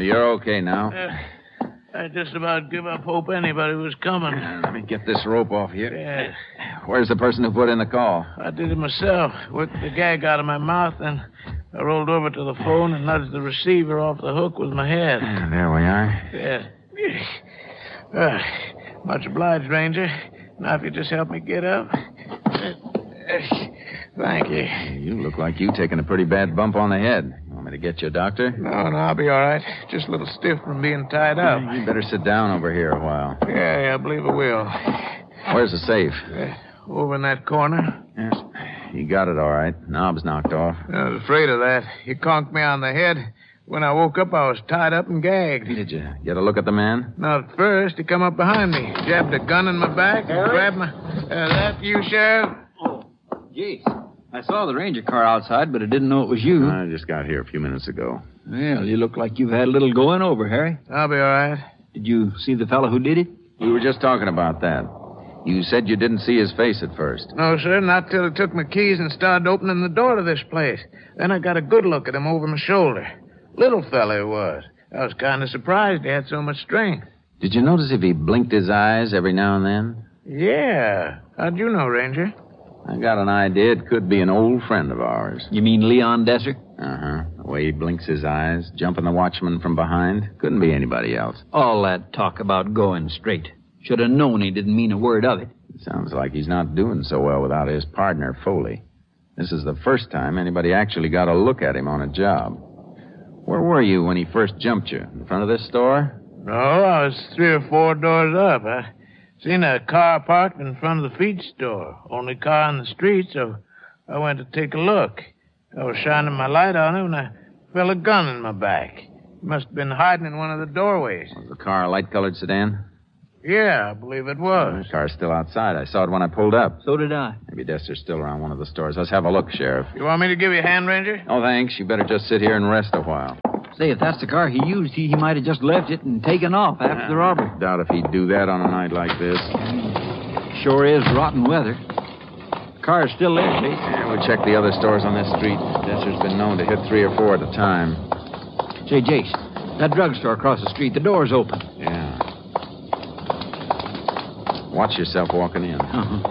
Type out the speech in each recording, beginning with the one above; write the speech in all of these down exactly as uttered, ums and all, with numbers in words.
you're okay now. Uh, I just about give up hope anybody was coming. Uh, let me get this rope off here. Yeah. Where's the person who put in the call? I did it myself. Worked the gag out of my mouth, then I rolled over to the phone and nudged the receiver off the hook with my head. Uh, there we are. Yeah. Uh, much obliged, Ranger. Now, if you just help me get up. Thank you. You look like you taking a pretty bad bump on the head. You want me to get you a doctor? No, no, I'll be all right. Just a little stiff from being tied up. You better sit down over here a while. Yeah, yeah, I believe I will. Where's the safe? Uh, over in that corner. Yes. You got it all right. Knob's knocked off. I was afraid of that. He conked me on the head. When I woke up, I was tied up and gagged. Did you get a look at the man? Not at first. He come up behind me, jabbed a gun in my back, and grabbed my... Uh, that you, Sheriff? Oh, geez. I saw the ranger car outside, but I didn't know it was you. I just got here a few minutes ago. Well, you look like you've had a little going over, Harry. I'll be all right. Did you see the fellow who did it? We were just talking about that. You said you didn't see his face at first. No, sir, not till he took my keys and started opening the door to this place. Then I got a good look at him over my shoulder. Little fella he was. I was kind of surprised he had so much strength. Did you notice if he blinked his eyes every now and then? Yeah. How'd you know, Ranger? I got an idea it could be an old friend of ours. You mean Leon Desser? Uh-huh. The way he blinks his eyes, jumping the watchman from behind. Couldn't be anybody else. All that talk about going straight. Should have known he didn't mean a word of it. It sounds like he's not doing so well without his partner, Foley. This is the first time anybody actually got a look at him on a job. Where were you when he first jumped you? In front of this store? No, I was three or four doors up. I seen a car parked in front of the feed store. Only car on the street, so I went to take a look. I was shining my light on it when I felt a gun in my back. He must have been hiding in one of the doorways. Was the car a light-colored sedan? Yeah, I believe it was. The car's still outside. I saw it when I pulled up. So did I. Maybe Dester's still around one of the stores. Let's have a look, Sheriff. You want me to give you a hand, Ranger? Oh, thanks. You better just sit here and rest a while. Say, if that's the car he used, he, he might have just left it and taken off after the robbery. Doubt if he'd do that on a night like this. Sure is rotten weather. Car's still there, Chase. Yeah, we'll check the other stores on this street. Dester's been known to hit three or four at a time. Say, Jace, that drugstore across the street, the door's open. Yeah. Watch yourself walking in. Uh-huh.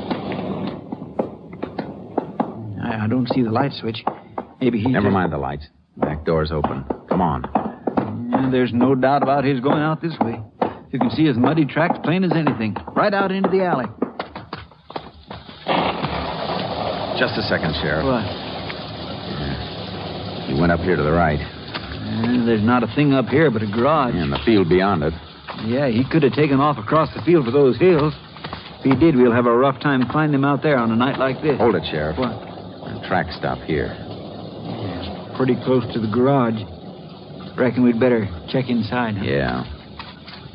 I, I don't see the light switch. Maybe he... Never just... mind the lights. Back door's open. Come on. Yeah, there's no doubt about his going out this way. You can see his muddy tracks plain as anything. Right out into the alley. Just a second, Sheriff. What? Yeah. He went up here to the right. Uh, there's not a thing up here but a garage. And the field beyond it. Yeah, he could have taken off across the field for those hills. If he did, we'll have a rough time finding him out there on a night like this. Hold it, Sheriff. What? The track stop here. Yeah, it's pretty close to the garage. Reckon we'd better check inside. Huh? Yeah.